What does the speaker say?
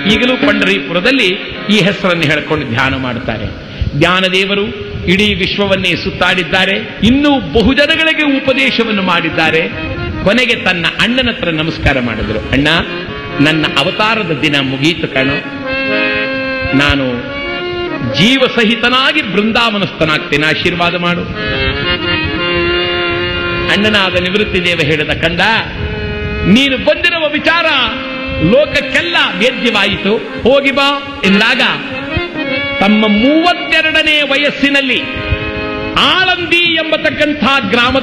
ಈಗಲೂ ಪಂಢರೀಪುರದಲ್ಲಿ ಈ ಹೆಸರನ್ನು ಹೇಳಿಕೊಂಡು ಧ್ಯಾನ ಮಾಡ್ತಾರೆ. ಜ್ಞಾನದೇವರು ಇಡೀ ವಿಶ್ವವನ್ನೇ ಸುತ್ತಾಡಿದ್ದಾರೆ, ಇನ್ನೂ ಬಹುಜನಗಳಿಗೆ ಉಪದೇಶವನ್ನು ಮಾಡಿದ್ದಾರೆ. ಕೊನೆಗೆ ತನ್ನ ಅಣ್ಣನ ಹತ್ರ ನಮಸ್ಕಾರ ಮಾಡಿದರು. ಅಣ್ಣ, ನನ್ನ ಅವತಾರದ ದಿನ ಮುಗೀತು ಕಣೋ, ನಾನು ಜೀವಸಹಿತನಾಗಿ ಬೃಂದಾವನಸ್ಥನಾಗ್ತೇನೆ, ಆಶೀರ್ವಾದ ಮಾಡು. ಅಣ್ಣನಾದ ನಿವೃತ್ತಿ ದೇವ ಹೇಳಿದ, ಕಂದ, ನೀನು ಬಂದಿರುವ ವಿಚಾರ ಲೋಕಕ್ಕೆಲ್ಲ ವೇದ್ಯವಾಯಿತು, ಹೋಗಿ ಬಾ ಎಂದಾಗ ತಮ್ಮ 32ನೇ ವಯಸ್ಸಿನಲ್ಲಿ ಆಳಂದಿ ಎಂಬತಕ್ಕಂಥ ಗ್ರಾಮದ